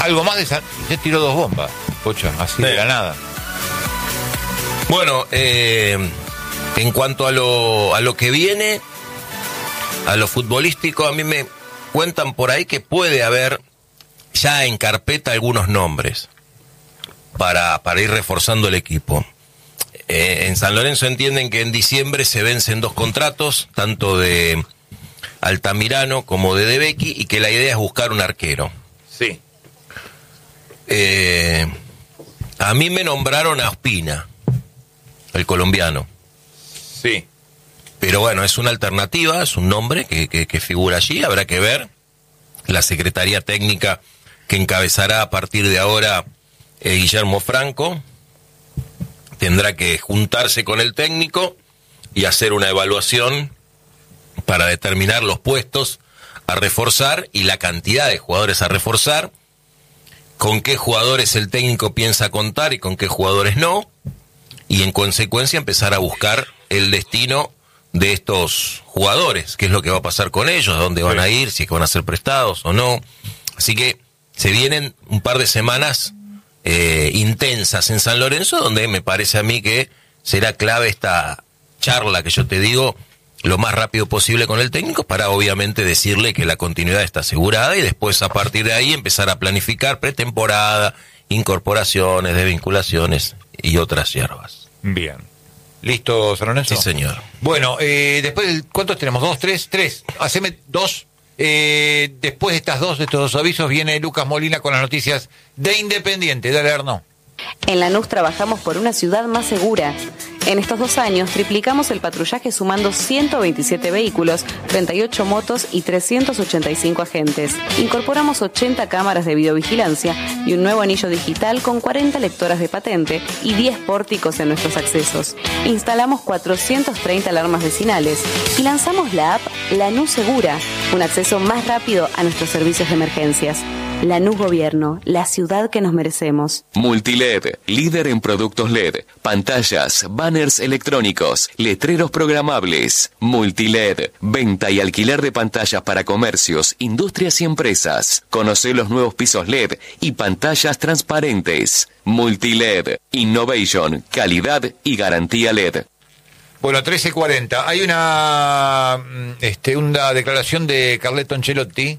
Algo más de esa. Ya tiró 2 bombas, Pocha, así de la nada. Bueno, en cuanto a lo que viene, a lo futbolístico, a mí me cuentan por ahí que puede haber ya en carpeta algunos nombres para ir reforzando el equipo. En San Lorenzo entienden que en diciembre se vencen 2 contratos, tanto de Altamirano como de Becchi, y que la idea es buscar un arquero. Sí. A mí me nombraron a Ospina, el colombiano. Sí. Pero bueno, es una alternativa, es un nombre que figura allí. Habrá que ver la Secretaría Técnica que encabezará a partir de ahora Guillermo Franco. Tendrá que juntarse con el técnico y hacer una evaluación para determinar los puestos a reforzar y la cantidad de jugadores a reforzar, con qué jugadores el técnico piensa contar y con qué jugadores no, y en consecuencia empezar a buscar el destino de estos jugadores, qué es lo que va a pasar con ellos, a dónde van a ir, si es que van a ser prestados o no. Así que se vienen un par de semanas intensas en San Lorenzo, donde me parece a mí que será clave esta charla que yo te digo lo más rápido posible con el técnico, para obviamente decirle que la continuidad está asegurada, y después a partir de ahí empezar a planificar pretemporada, incorporaciones, desvinculaciones y otras hierbas. Bien. ¿Listo, San Lorenzo? Sí, señor. Bueno, después, ¿cuántos tenemos? ¿2, 3? 3. Haceme 2. Después de estos 2 avisos viene Lucas Molina con las noticias de Independiente. Dale, Arno. En Lanús trabajamos por una ciudad más segura. En estos 2 años triplicamos el patrullaje sumando 127 vehículos, 38 motos y 385 agentes. Incorporamos 80 cámaras de videovigilancia y un nuevo anillo digital con 40 lectoras de patente y 10 pórticos en nuestros accesos. Instalamos 430 alarmas vecinales y lanzamos la app Lanús Segura, un acceso más rápido a nuestros servicios de emergencias. Lanús Gobierno, la ciudad que nos merecemos. Multiled, líder en productos LED, pantallas, banners electrónicos, letreros programables. Multiled, venta y alquiler de pantallas para comercios, industrias y empresas. Conoce los nuevos pisos LED y pantallas transparentes. Multiled, innovation, calidad y garantía LED. Bueno, 13:40. Hay una declaración de Carleto Ancelotti.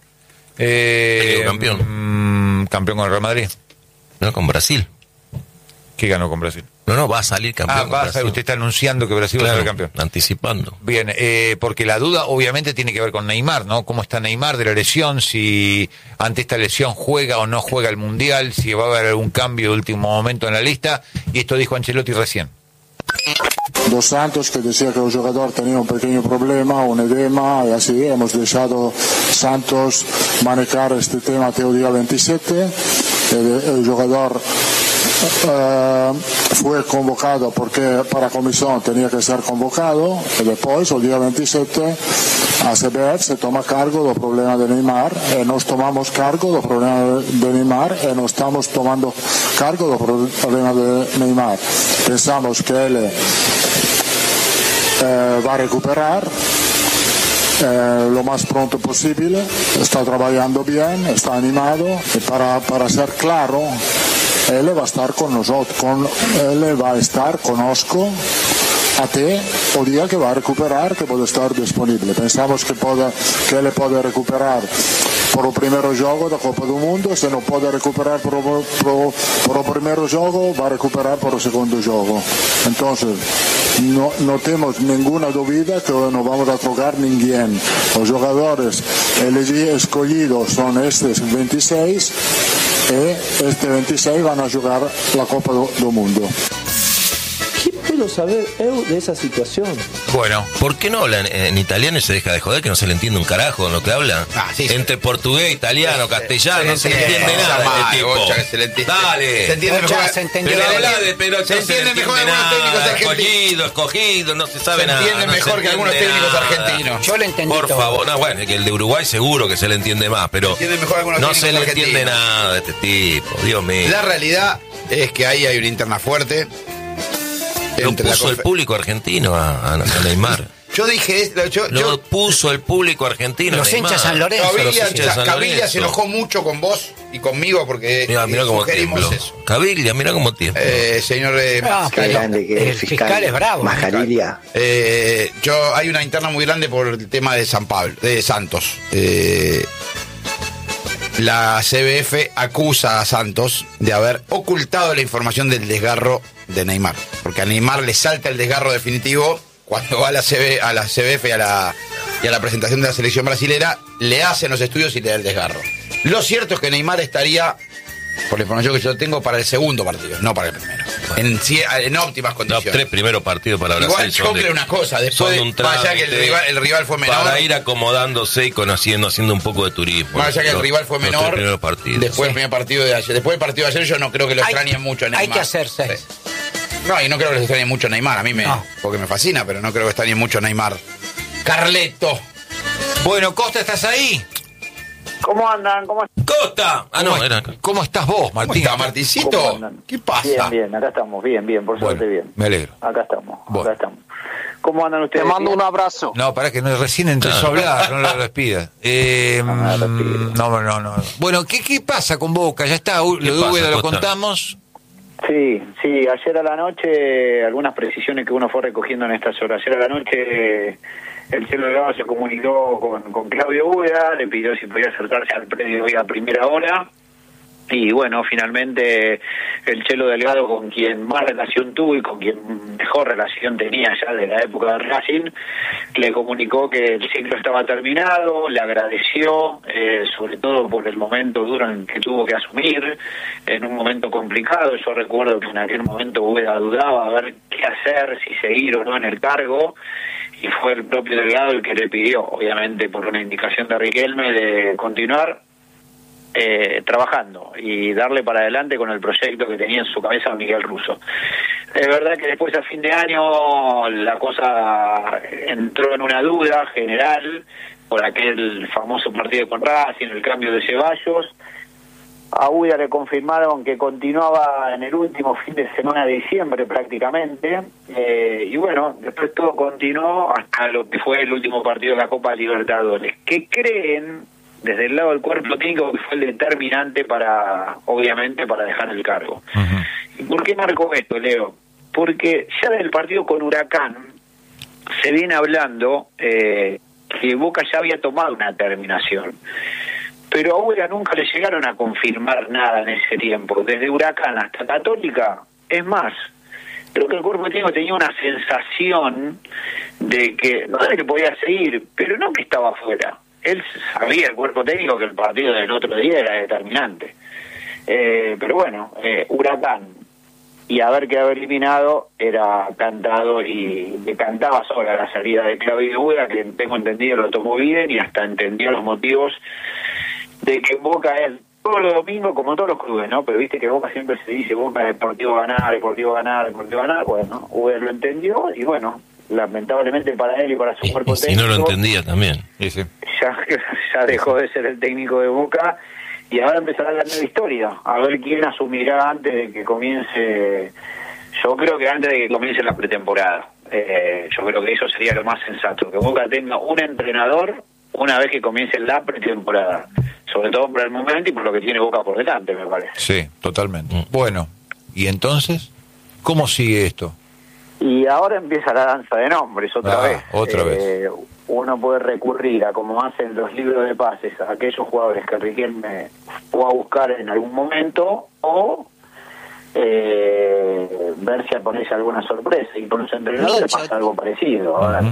Campeón. Campeón con el Real Madrid. No, con Brasil. ¿Qué ganó con Brasil? No, va a salir campeón. Va a salir. Usted está anunciando que Brasil va a ser campeón. Anticipando. Bien, porque la duda obviamente tiene que ver con Neymar, ¿no? ¿Cómo está Neymar de la lesión? Si ante esta lesión juega o no juega el Mundial, si va a haber algún cambio de último momento en la lista. Y esto dijo Ancelotti recién. Dos Santos, que decía que el jugador tenía un pequeño problema, un edema, y así hemos dejado Santos manejar este tema hasta el día 27. El jugador fue convocado porque para comisión tenía que ser convocado, y después el día 27 a saber se toma cargo del problema de Neymar, y nos tomamos cargo del problema de Neymar, y no estamos tomando cargo del problema de Neymar. Pensamos que él va a recuperar lo más pronto posible, está trabajando bien, está animado, y para ser claro, él va a estar con nosotros, él va a estar conosco a te el día que va a recuperar, que puede estar disponible. Pensamos que él puede recuperar por el primer juego de Copa del Mundo, si no puede recuperar por el primer juego, va a recuperar por el segundo juego. Entonces, no tenemos ninguna duda que no vamos a tocar ninguém. Los jugadores escogidos son estos 26 y este 26 van a jugar la Copa del Mundo. ¿Qué puedo saber yo de esa situación? Bueno, ¿por qué no hablan en italiano y se deja de joder, que no se le entiende un carajo en lo que hablan? Sí. Entre portugués, italiano, castellano, no se le entiende nada este tipo. Dale. Se entiende mejor. Se entiende mejor que algunos técnicos argentinos. Escogido, no se sabe nada. Se entiende mejor que algunos técnicos argentinos. Yo le entendí Por todo. favor, no, bueno, que el de Uruguay seguro que se le entiende más, pero no se le entiende nada de este tipo, Dios mío. La realidad es que hay una interna fuerte. Lo puso el público argentino a Neymar. Yo dije, Lo puso el público argentino. Los Neymar. hinchas San Lorenzo. Caviglia se enojó mucho con vos y conmigo porque Mirá cómo sugerimos tiemblo. eso. Caviglia, mirá cómo tiemblo. Señor Qué grande que el fiscal es bravo. Mascarilla. Hay una interna muy grande por el tema de Santos. La CBF acusa a Santos de haber ocultado la información del desgarro de Neymar, porque a Neymar le salta el desgarro definitivo cuando va a la CBF y a la presentación de la selección brasilera, le hacen los estudios y le da el desgarro. Lo cierto es que Neymar estaría, por la información que yo tengo, para el segundo partido, no para el primero. En óptimas condiciones. Los 3 primeros partidos para Brasil. Igual yo creo una cosa, después más allá que el rival fue menor. Para ir acomodándose y conociendo, haciendo un poco de turismo. Más allá que el rival fue menor. Después del primer partido de ayer. Después del partido de ayer yo no creo que lo extrañen mucho a Neymar. Hay que hacer 6. No, y no creo que les extrañe mucho a Neymar. A mí porque me fascina, pero no creo que extrañe mucho a Neymar. Carleto. Bueno, Costa, ¿estás ahí? ¿Cómo andan? ¡Costa! ¿Cómo estás vos, Martín? ¿Cómo estás, Martincito? ¿Qué pasa? Bien, acá estamos, bien, por suerte bien. Me alegro. Acá estamos. ¿Cómo andan ustedes? Te mando un abrazo. No, pará que recién empezó a hablar, no lo despidas. No. Bueno, ¿qué pasa con Boca? Ya está, lo de Úbeda lo contamos. Sí, ayer a la noche, algunas precisiones que uno fue recogiendo en estas horas. Ayer a la noche el Chelo Delgado se comunicó con Claudio Úbeda, le pidió si podía acercarse al predio hoy a primera hora. Y bueno, finalmente el Chelo Delgado, con quien más relación tuvo y con quien mejor relación tenía ya de la época de Racing, le comunicó que el ciclo estaba terminado, le agradeció, sobre todo por el momento duro en que tuvo que asumir, en un momento complicado. Yo recuerdo que en aquel momento Úbeda dudaba a ver qué hacer, si seguir o no en el cargo, y fue el propio Delgado el que le pidió, obviamente por una indicación de Riquelme, de continuar trabajando y darle para adelante con el proyecto que tenía en su cabeza Miguel Russo. Es verdad que después a fin de año la cosa entró en una duda general por aquel famoso partido con Racing, el cambio de Ceballos. A Úbeda le confirmaron que continuaba en el último fin de semana de diciembre prácticamente, y bueno, después todo continuó hasta lo que fue el último partido de la Copa Libertadores, que creen desde el lado del cuerpo técnico que fue el determinante obviamente para dejar el cargo. ¿Y por qué marcó esto, Leo? Porque ya del partido con Huracán se viene hablando que Boca ya había tomado una determinación, pero a Úbeda nunca le llegaron a confirmar nada en ese tiempo, desde Huracán hasta Católica. Es más, creo que el cuerpo técnico tenía una sensación de que no era que podía seguir, pero no que estaba fuera. Él sabía, el cuerpo técnico, que el partido del otro día era determinante. Pero bueno, Huracán y haber quedado eliminado era cantado, y le cantaba sola la salida de Claudio Úbeda, que tengo entendido lo tomó bien y hasta entendió los motivos de que Boca es todos los domingos, como todos los clubes, ¿no? Pero viste que Boca siempre se dice Boca Deportivo ganar. Bueno, Úbeda lo entendió y bueno, lamentablemente para él y para su cuerpo técnico. Si no lo entendía también. Sí. Ya dejó de ser el técnico de Boca y ahora empezará la nueva historia. A ver quién asumirá antes de que comience. Yo creo que antes de que comience la pretemporada. Yo creo que eso sería lo más sensato. Que Boca tenga un entrenador una vez que comience la pretemporada. Sobre todo por el momento y por lo que tiene Boca por delante, me parece. Sí, totalmente. Bueno, ¿y entonces cómo sigue esto? Y ahora empieza la danza de nombres otra vez. Otra vez. Uno puede recurrir a, como hacen los libros de pases, a aquellos jugadores que Riquelme fue a buscar en algún momento, o ver si aparece alguna sorpresa. Y con los entrenadores pasa algo parecido. Ahora,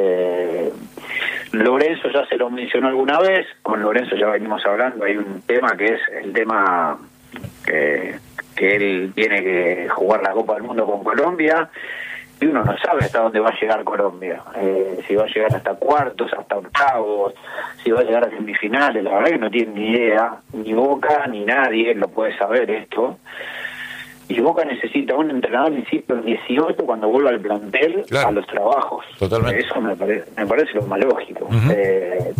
Lorenzo ya se lo mencionó alguna vez, con Lorenzo ya venimos hablando, hay un tema que es el tema que él tiene que jugar la Copa del Mundo con Colombia, y uno no sabe hasta dónde va a llegar Colombia, si va a llegar hasta cuartos, hasta octavos, si va a llegar a semifinales. La verdad que no tiene ni idea, ni Boca ni nadie lo puede saber esto. Y Boca necesita un entrenador, insisto, el 18 cuando vuelva al plantel, a los trabajos. Totalmente. Eso me parece lo más lógico.